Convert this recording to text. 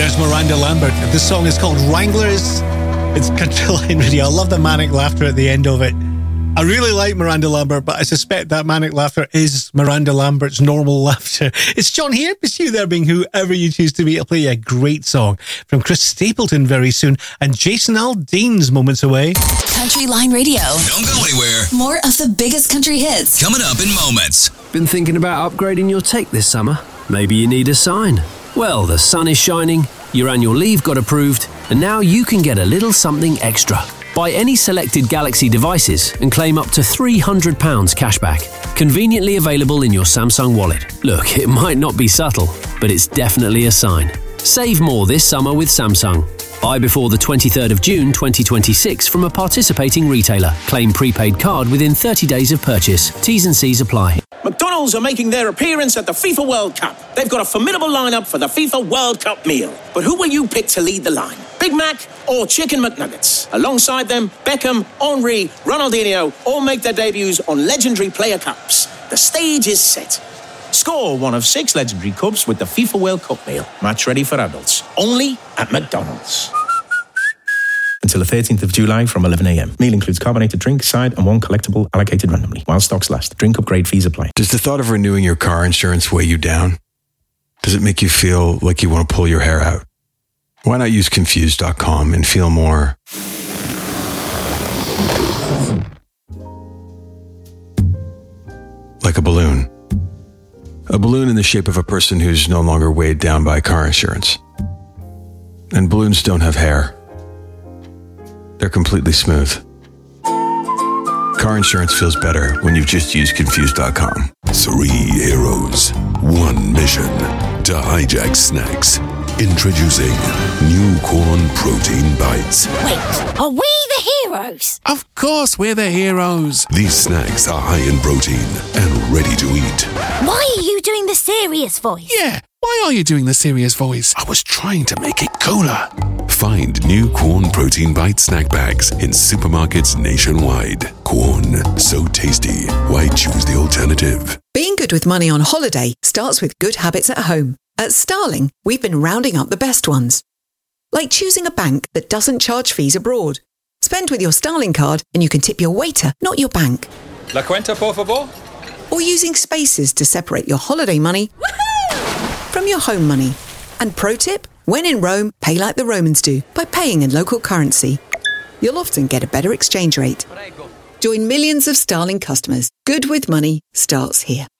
There's Miranda Lambert. This song is called Wranglers. It's Country Line Radio. I love the manic laughter at the end of it. I really like Miranda Lambert, but I suspect that manic laughter is Miranda Lambert's normal laughter. It's John here. It's you there being whoever you choose to be. I'll play you a great song from Chris Stapleton very soon, and Jason Aldean's moments away. Country Line Radio. Don't go anywhere. More of the biggest country hits. Coming up in moments. Been thinking about upgrading your take this summer? Maybe you need a sign. Well, the sun is shining, your annual leave got approved, and now you can get a little something extra. Buy any selected Galaxy devices and claim up to £300 cashback. Conveniently available in your Samsung wallet. Look, it might not be subtle, but it's definitely a sign. Save more this summer with Samsung. Buy before the 23rd of June 2026 from a participating retailer. Claim prepaid card within 30 days of purchase. T's and C's apply. McDonald's are making their appearance at the FIFA World Cup. They've got a formidable lineup for the FIFA World Cup meal. But who will you pick to lead the line? Big Mac or Chicken McNuggets? Alongside them, Beckham, Henry, Ronaldinho all make their debuts on legendary player cups. The stage is set. Score one of 6 legendary cups with the FIFA World Cup meal. Match ready for adults. Only at McDonald's. Until the 13th of July from 11 a.m. Meal includes carbonated drink, side, and 1 collectible allocated randomly. While stocks last. Drink upgrade fees apply. Does the thought of renewing your car insurance weigh you down? Does it make you feel like you want to pull your hair out? Why not use Confused.com and feel more like a balloon? A balloon in the shape of a person who's no longer weighed down by car insurance. And balloons don't have hair. They're completely smooth. Car insurance feels better when you've just used Confused.com. 3 heroes, 1 mission to hijack snacks. Introducing new corn protein bites. Wait, are we the heroes? Of course we're the heroes. These snacks are high in protein and ready to eat. Why are you doing the serious voice? Yeah, why are you doing the serious voice? I was trying to make it cooler. Find new Corn Protein Bite snack bags in supermarkets nationwide. Corn, so tasty. Why choose the alternative? Being good with money on holiday starts with good habits at home. At Starling, we've been rounding up the best ones. Like choosing a bank that doesn't charge fees abroad. Spend with your Starling card and you can tip your waiter, not your bank. La cuenta, por favor? Or using Spaces to separate your holiday money from your home money. And pro tip, when in Rome, pay like the Romans do, by paying in local currency. You'll often get a better exchange rate. Join millions of Starling customers. Good with money starts here.